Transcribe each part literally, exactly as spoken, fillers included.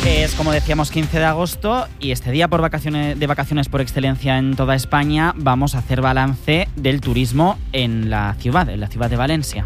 Es, como decíamos, quince de agosto y este día por vacaciones, de vacaciones por excelencia en toda España vamos a hacer balance del turismo en la ciudad, en la ciudad de Valencia.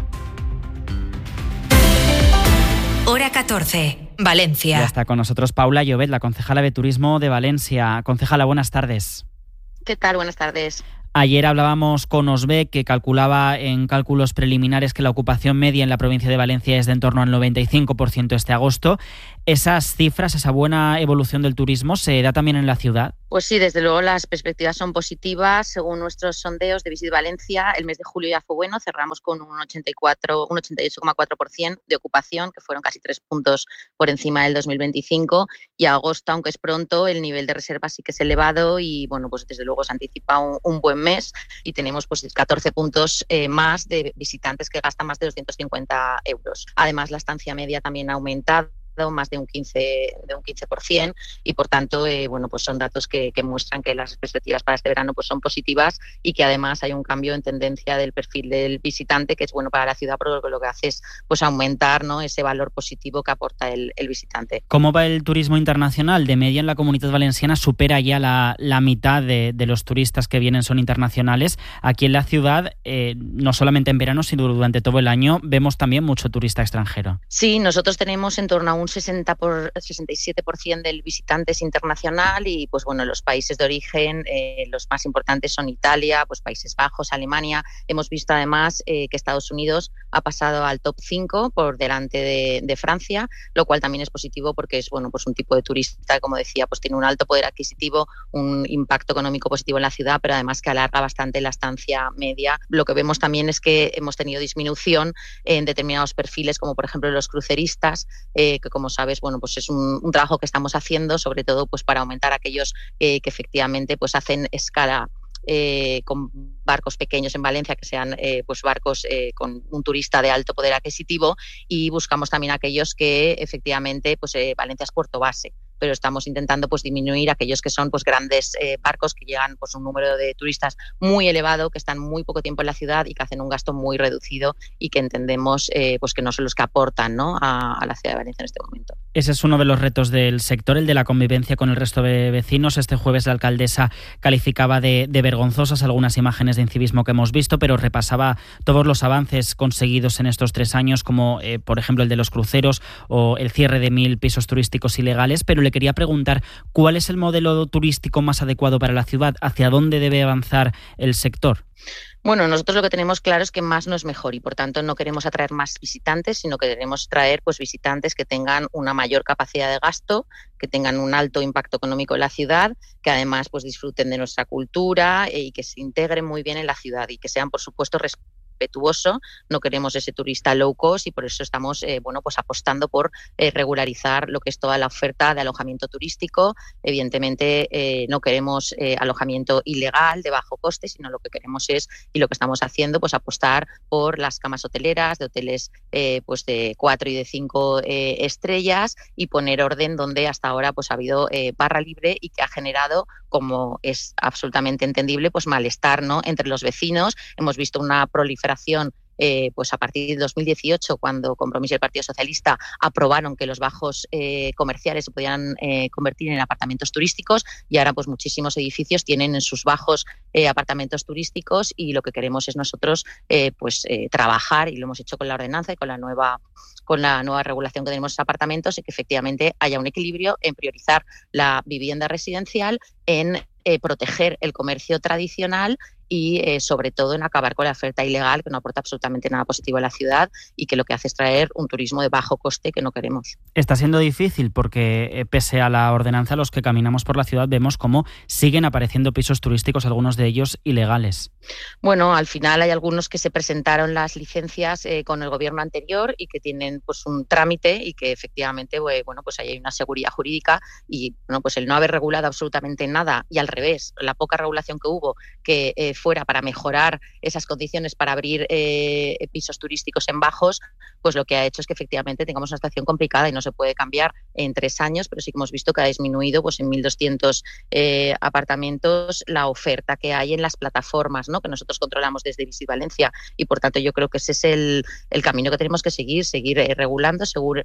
Hora catorce, Valencia. Ya está con nosotros Paula Llobet, la concejala de Turismo de Valencia. Concejala, buenas tardes. ¿Qué tal? Buenas tardes. Ayer hablábamos con Osbec, que calculaba en cálculos preliminares que la ocupación media en la provincia de Valencia es de en torno al noventa y cinco por ciento este agosto. ¿Esas cifras, esa buena evolución del turismo, se da también en la ciudad? Pues sí, desde luego las perspectivas son positivas. Según nuestros sondeos de Visit Valencia, el mes de julio ya fue bueno, cerramos con un ochenta y cuatro, un ochenta y ocho coma cuatro por ciento de ocupación, que fueron casi tres puntos por encima del dos mil veinticinco, y a agosto, aunque es pronto, el nivel de reservas sí que es elevado y bueno, pues desde luego se anticipa un, un buen mes y tenemos pues catorce puntos eh, más de visitantes que gastan más de doscientos cincuenta euros. Además, la estancia media también ha aumentado más de un quince de un quince por ciento y por tanto eh, bueno pues son datos que, que muestran que las perspectivas para este verano pues son positivas y que además hay un cambio en tendencia del perfil del visitante que es bueno para la ciudad porque lo que hace es pues aumentar, ¿no?, ese valor positivo que aporta el, el visitante. ¿Cómo va el turismo internacional? De media en la Comunidad Valenciana supera ya la, la mitad de, de los turistas que vienen son internacionales. Aquí en la ciudad eh, no solamente en verano sino durante todo el año vemos también mucho turista extranjero. Sí, nosotros tenemos en torno a un sesenta por, sesenta y siete por ciento del visitante es internacional y pues bueno, los países de origen, eh, los más importantes son Italia, pues Países Bajos, Alemania. Hemos visto además eh, que Estados Unidos ha pasado al top cinco por delante de, de Francia, lo cual también es positivo porque es bueno, pues un tipo de turista, como decía, pues tiene un alto poder adquisitivo, un impacto económico positivo en la ciudad, pero además que alarga bastante la estancia media. Lo que vemos también es que hemos tenido disminución en determinados perfiles, como por ejemplo los cruceristas, eh, que como sabes, bueno, pues es un, un trabajo que estamos haciendo, sobre todo pues para aumentar aquellos eh, que efectivamente pues hacen escala eh, con barcos pequeños en Valencia, que sean eh, pues barcos eh, con un turista de alto poder adquisitivo, y buscamos también aquellos que efectivamente pues eh, Valencia es puerto base, pero estamos intentando pues disminuir aquellos que son pues grandes eh, barcos que llegan pues un número de turistas muy elevado, que están muy poco tiempo en la ciudad y que hacen un gasto muy reducido y que entendemos eh, pues que no son los que aportan, ¿no?, a, a la ciudad de Valencia en este momento. Ese es uno de los retos del sector, el de la convivencia con el resto de vecinos. Este jueves la alcaldesa calificaba de, de vergonzosas algunas imágenes de incivismo que hemos visto, pero repasaba todos los avances conseguidos en estos tres años, como eh, por ejemplo el de los cruceros o el cierre de mil pisos turísticos ilegales, pero le quería preguntar cuál es el modelo turístico más adecuado para la ciudad, hacia dónde debe avanzar el sector. Bueno, nosotros lo que tenemos claro es que más no es mejor y por tanto no queremos atraer más visitantes, sino que queremos traer pues visitantes que tengan una mayor capacidad de gasto, que tengan un alto impacto económico en la ciudad, que además pues disfruten de nuestra cultura y que se integren muy bien en la ciudad y que sean, por supuesto, responsables. Respetuoso, no queremos ese turista low cost y por eso estamos eh, bueno, pues apostando por eh, regularizar lo que es toda la oferta de alojamiento turístico. Evidentemente eh, no queremos eh, alojamiento ilegal de bajo coste, sino lo que queremos es, y lo que estamos haciendo, pues apostar por las camas hoteleras de hoteles eh, pues de cuatro y de cinco eh, estrellas y poner orden donde hasta ahora pues ha habido eh, barra libre y que ha generado, como es absolutamente entendible, pues malestar, ¿no?, entre los vecinos. Hemos visto una proliferación Eh, pues a partir de dos mil dieciocho, cuando Compromís y el Partido Socialista aprobaron que los bajos eh, comerciales se podían eh, convertir en apartamentos turísticos, y ahora pues muchísimos edificios tienen en sus bajos eh, apartamentos turísticos, y lo que queremos es nosotros eh, pues eh, trabajar, y lo hemos hecho con la ordenanza y con la nueva con la nueva regulación que tenemos en apartamentos, y que efectivamente haya un equilibrio en priorizar la vivienda residencial, en eh, proteger el comercio tradicional y eh, sobre todo en acabar con la oferta ilegal, que no aporta absolutamente nada positivo a la ciudad y que lo que hace es traer un turismo de bajo coste que no queremos. Está siendo difícil porque eh, pese a la ordenanza, los que caminamos por la ciudad vemos cómo siguen apareciendo pisos turísticos, algunos de ellos ilegales. Bueno, al final hay algunos que se presentaron las licencias eh, con el gobierno anterior y que tienen pues un trámite y que efectivamente bueno, pues ahí hay una seguridad jurídica, y bueno, pues el no haber regulado absolutamente nada, y al revés, la poca regulación que hubo, que eh, fuera para mejorar esas condiciones para abrir eh, pisos turísticos en bajos, pues lo que ha hecho es que efectivamente tengamos una situación complicada y no se puede cambiar en tres años, pero sí que hemos visto que ha disminuido pues en mil doscientos eh, apartamentos la oferta que hay en las plataformas, ¿no?, que nosotros controlamos desde Visit Valencia, y por tanto yo creo que ese es el, el camino que tenemos que seguir, seguir eh, regulando, seguro,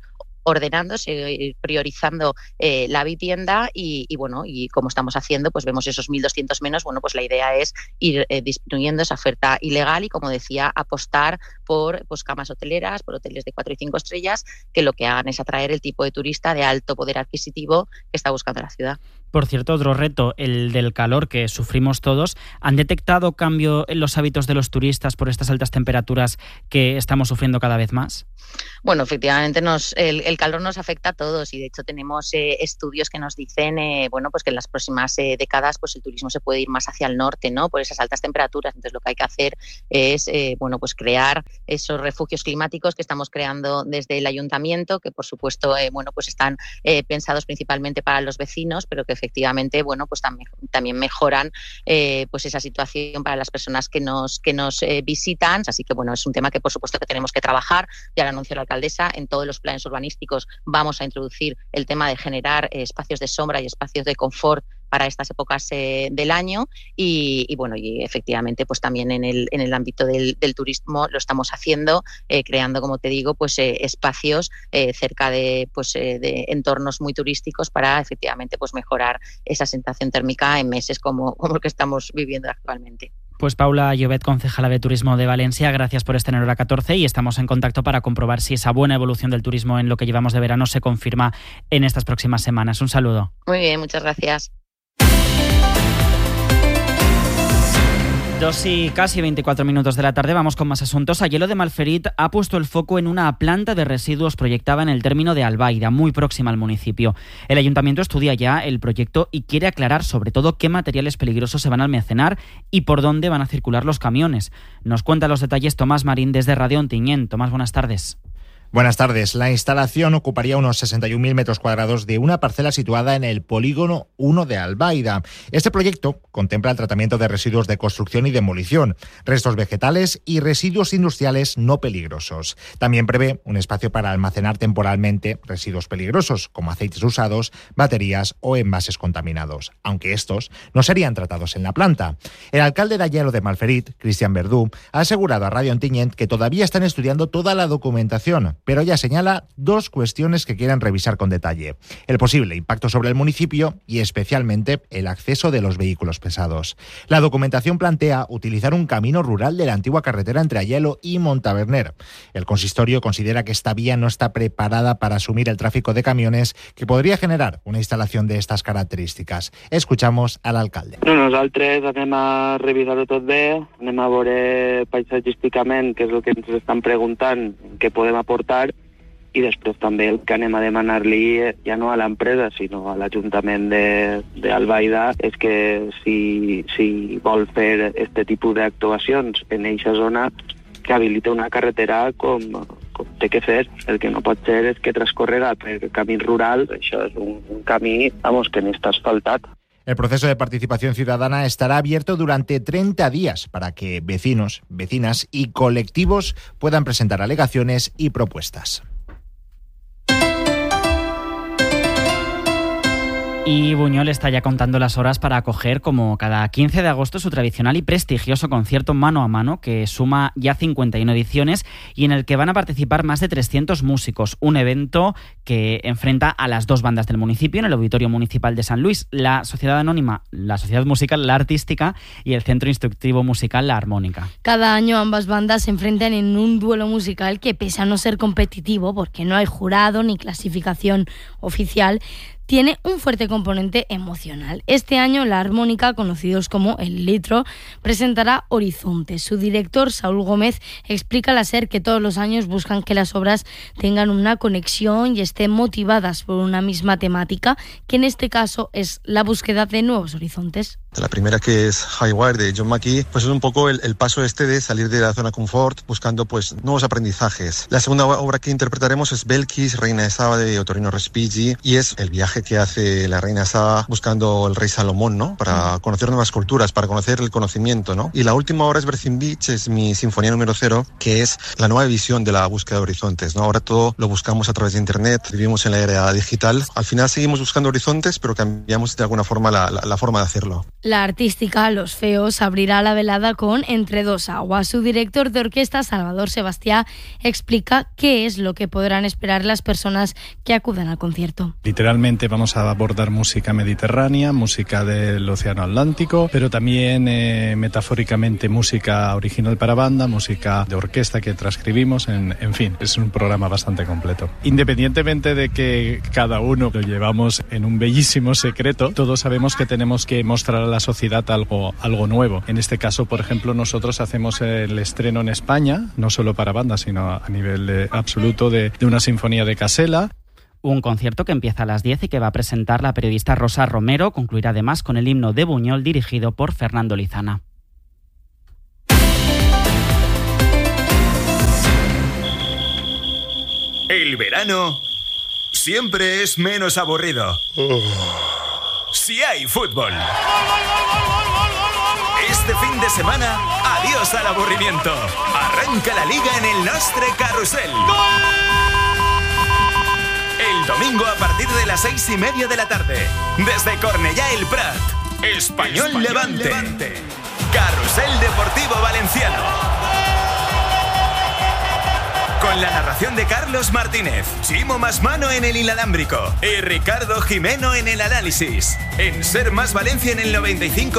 ordenándose, ir priorizando eh, la vivienda y, y bueno, y como estamos haciendo, pues vemos esos mil doscientos menos, bueno, pues la idea es ir eh, disminuyendo esa oferta ilegal y, como decía, apostar por pues, camas hoteleras, por hoteles de cuatro y cinco estrellas, que lo que hagan es atraer el tipo de turista de alto poder adquisitivo que está buscando la ciudad. Por cierto, otro reto, el del calor que sufrimos todos. ¿Han detectado cambio en los hábitos de los turistas por estas altas temperaturas que estamos sufriendo cada vez más? Bueno, efectivamente nos, el, el calor nos afecta a todos y de hecho tenemos eh, estudios que nos dicen eh, bueno, pues que en las próximas eh, décadas pues el turismo se puede ir más hacia el norte, ¿no? Por esas altas temperaturas. Entonces lo que hay que hacer es eh, bueno, pues crear esos refugios climáticos que estamos creando desde el ayuntamiento, que por supuesto eh, bueno, pues están eh, pensados principalmente para los vecinos, pero que efectivamente bueno, pues también, también mejoran eh, pues esa situación para las personas que nos, que nos eh, visitan. Así que bueno, es un tema que por supuesto que tenemos que trabajar. Ya lo anunció la alcaldesa, en todos los planes urbanísticos vamos a introducir el tema de generar eh, espacios de sombra y espacios de confort para estas épocas eh, del año y, y bueno, y efectivamente pues también en el, en el ámbito del, del turismo lo estamos haciendo, eh, creando, como te digo, pues eh, espacios eh, cerca de, pues, eh, de entornos muy turísticos para efectivamente pues mejorar esa sensación térmica en meses como, como el que estamos viviendo actualmente. Pues Paula Llobet, concejala de Turismo de Valencia, gracias por estar en Hora catorce y estamos en contacto para comprobar si esa buena evolución del turismo en lo que llevamos de verano se confirma en estas próximas semanas. Un saludo. Muy bien, muchas gracias. Dos y casi veinticuatro minutos de la tarde, vamos con más asuntos. Ayelo de Malferit ha puesto el foco en una planta de residuos proyectada en el término de Albaida, muy próxima al municipio. El ayuntamiento estudia ya el proyecto y quiere aclarar sobre todo qué materiales peligrosos se van a almacenar y por dónde van a circular los camiones. Nos cuenta los detalles Tomás Marín desde Radio Ontinyent. Tomás, buenas tardes. Buenas tardes. La instalación ocuparía unos sesenta y un mil metros cuadrados de una parcela situada en el Polígono uno de Albaida. Este proyecto contempla el tratamiento de residuos de construcción y demolición, restos vegetales y residuos industriales no peligrosos. También prevé un espacio para almacenar temporalmente residuos peligrosos, como aceites usados, baterías o envases contaminados, aunque estos no serían tratados en la planta. El alcalde de Ayelo de Malferit, Cristian Verdú, ha asegurado a Radio Ontinyent que todavía están estudiando toda la documentación, pero ya señala dos cuestiones que quieren revisar con detalle: el posible impacto sobre el municipio y especialmente el acceso de los vehículos pesados. La documentación plantea utilizar un camino rural de la antigua carretera entre Ayelo y Montaverner. El consistorio considera que esta vía no está preparada para asumir el tráfico de camiones que podría generar una instalación de estas características. Escuchamos al alcalde. No, nosaltres anem a revisar-ho tot bé, anem a veure paisatgísticament què és el que ens estan preguntant, què podem aportar, i després també el que anem a demanar-li ja no a l'empresa sinó a l'Ajuntament d'Albaida és que si, si vol fer este tipus d'actuacions en aquesta zona que habilita una carretera com, com té que fer. El que no pot ser és que transcorrega per camí rural, això és un, un camí vamos, que ni està asfaltat. El proceso de participación ciudadana estará abierto durante treinta días para que vecinos, vecinas y colectivos puedan presentar alegaciones y propuestas. Y Buñol está ya contando las horas para acoger, como cada quince de agosto, su tradicional y prestigioso concierto Mano a Mano, que suma ya cincuenta y una ediciones y en el que van a participar más de trescientos músicos. Un evento que enfrenta a las dos bandas del municipio en el Auditorio Municipal de San Luis, la Sociedad Anónima, la Sociedad Musical La Artística y el Centro Instructivo Musical La Armónica. Cada año ambas bandas se enfrentan en un duelo musical que, pese a no ser competitivo, porque no hay jurado ni clasificación oficial, tiene un fuerte componente emocional. Este año la Armónica, conocidos como El Litro, presentará Horizontes. Su director, Saúl Gómez, explica al SER que todos los años buscan que las obras tengan una conexión y estén motivadas por una misma temática, que en este caso es la búsqueda de nuevos horizontes. La primera, que es Highwire de John Mackey, pues es un poco el, el paso este de salir de la zona confort buscando pues nuevos aprendizajes. La segunda obra que interpretaremos es Belkis, Reina de Saba de Ottorino Respighi, y es el viaje que hace la Reina de Saba buscando el rey Salomón, ¿no? Para conocer nuevas culturas, para conocer el conocimiento, ¿no? Y la última obra es Berthin Beach, es mi sinfonía número cero, que es la nueva visión de la búsqueda de horizontes, ¿no? Ahora todo lo buscamos a través de internet, vivimos en la era digital. Al final seguimos buscando horizontes, pero cambiamos de alguna forma la, la, la forma de hacerlo. La artística Los Feos abrirá la velada con Entre dos aguas. Su director de orquesta, Salvador Sebastián, explica qué es lo que podrán esperar las personas que acudan al concierto. Literalmente vamos a abordar música mediterránea, música del Océano Atlántico, pero también eh, metafóricamente música original para banda, música de orquesta que transcribimos, en, en fin, es un programa bastante completo. Independientemente de que cada uno lo llevamos en un bellísimo secreto, todos sabemos que tenemos que mostrar a la sociedad algo, algo nuevo. En este caso, por ejemplo, nosotros hacemos el estreno en España, no solo para banda, sino a nivel de, absoluto de, de una sinfonía de Casella. Un concierto que empieza a las diez y que va a presentar la periodista Rosa Romero. Concluirá además con el himno de Buñol dirigido por Fernando Lizana. El verano siempre es menos aburrido. Si hay fútbol. Este fin de semana, adiós al aburrimiento. Arranca la Liga en el Nostre Carrusel. El domingo a partir de las seis y media de la tarde, desde Cornellá el Prat, Español, Español Levante. Levante, Carrusel Deportivo Valenciano. Con la narración de Carlos Martínez, Chimo Masmano en el inalámbrico y Ricardo Jimeno en el análisis. En Ser Más Valencia en el noventa y cinco